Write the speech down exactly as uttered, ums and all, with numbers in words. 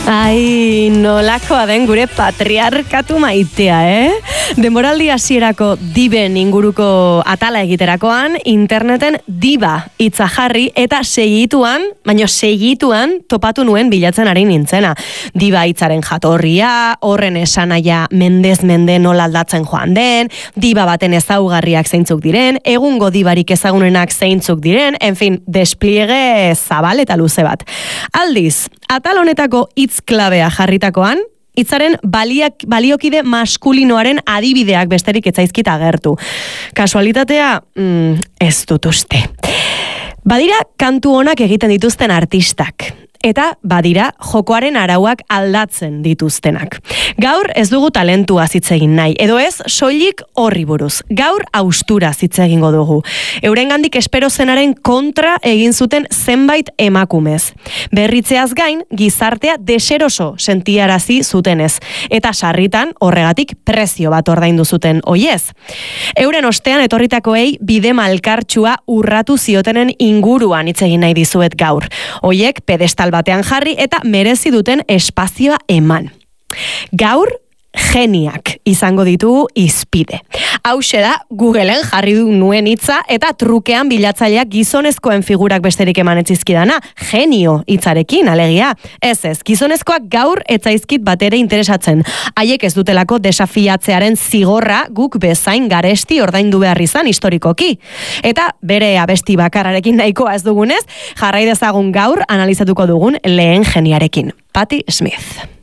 Ai, nolakoa den gure patriarkatu maitea, eh? Denboraldi hasierako diben inguruko atala egiterakoan, interneten diba hitza jarri eta segituan, baino segituan topatu nuen bilatzen ari nintzena. Diba hitzaren jatorria, horren esanaia mendez mende nola aldatzen joan den, diba baten ezaugarriak zeintzuk diren, egungo dibarik ezagunenak zeintzuk diren, en fin, despliege zabal eta luze bat. Aldiz, atal honetako hitz klabea jarritakoan, hitzaren baliak, baliokide maskulinoaren adibideak besterik etzaizkit agertu. Kasualitatea, mm, ez dut uste. Badira kantu onak egiten dituzten artistak. Eta badira jokoaren arauak aldatzen dituztenak. Gaur ez dugu talentua hitz egin nahi, edo ez soilik horri buruz. Gaur haustura hitz egingo dugu. Eurengandik espero zenaren kontra egin zuten zenbait emakumez. Berritzeaz gain, gizartea deseroso sentiarazi zutenez. Eta sarritan horregatik prezio bat ordaindu zuten oiez. Euren ostean etorritakoei bide malkartsua urratu ziotenen inguruan hitz egin nahi dizuet gaur. Oiek pedestal batean jarri eta merezi duten espazioa eman. Gaur, geniak izango ditugu izpide. Hauxe da, Googleen jarri du nuen hitza eta trukean bilatzaileak gizonezkoen figurak besterik emanetzizkidana, genio hitzarekin, alegia. Ez ez, gizonezkoak gaur etzaizkit batere interesatzen. Haiek ez dutelako desafiatzearen zigorra guk bezain garesti ordaindu behar izan historikoki. Eta bere abesti bakarrarekin nahikoa ez dugunez, jarrai dezagun gaur analizatuko dugun lehen geniarekin. Patti Smith.